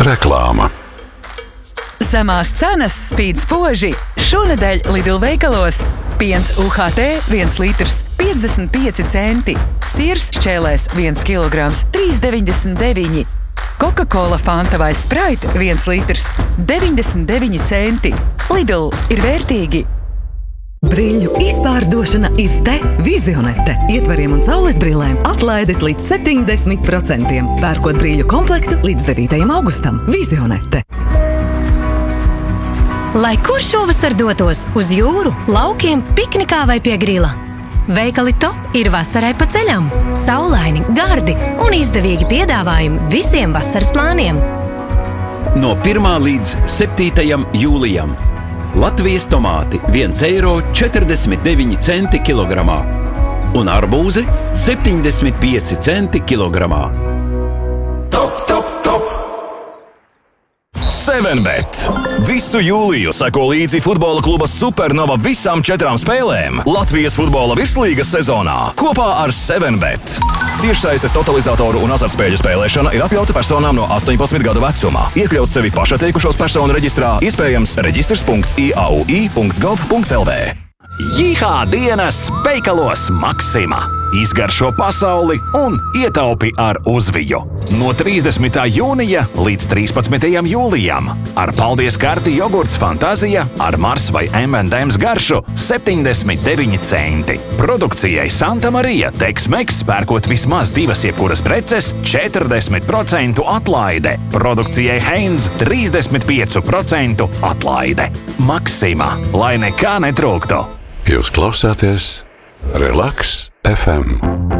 Reklāma. Zemās cenas spīd spoži. Šonedēļ Lidl veikalos piens UHT 1 litrs 55 centi, sirs šķēlēs 1 kilograms 3,99, Coca-Cola Fanta vai Sprite 1 litrs 99 centi. Lidl ir vērtīgi. Brīļu izpārdošana ir te Vizionete. Ietvariem un saules brillēm atlaides līdz 70%. Pērkot brīļu komplektu līdz 9. augustam. Vizionete. Lai kur šovasar dotos uz jūru, laukiem, piknikā vai pie grila? Veikali Top ir vasarai pa ceļam. Saulaini, gardi un izdevīgi piedāvājumi visiem vasaras plāniem. No 1. līdz 7. jūlijam. Latvijas tomāti 1,49 eiro kilogramā un arbūzi 75 centi kilogramā. Top, top, top! 7bet. Visu jūliju seko līdzi futbola kluba Supernova visām 4 spēlēm Latvijas futbola virslīgas sezonā kopā ar 7bet. Tiešsaistes totalizatoru un azartspēļu spēlēšana ir atļauta personām no 18 gadu vecumā. Iekļaut sevi pašatteikušos personu reģistrā, iespējams reģistrs.iau.gov.lv. Jihā dienas veikalos Maksima. Izgaršo pasauli un ietaupi ar uzviju. No 30. jūnija līdz 13. jūlijam. Ar paldies karti jogurts Fantazija ar Mars vai M&M's garšu 79 centi. Produkcijai Santa Marija Tex-Mex pērkot vismaz 2 jebkuras preces 40% atlaide. Produkcijai Heinz 35% atlaide. Maksima, lai nekā netrūktu. Jūs klausāties Relax FM.